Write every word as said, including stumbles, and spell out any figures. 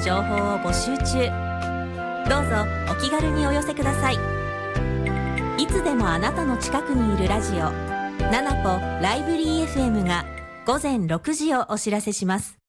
情報を募集中。どうぞお気軽にお寄せください。いつでもあなたの近くにいるラジオナナポライブリー エフエム がごぜんろくじをお知らせします。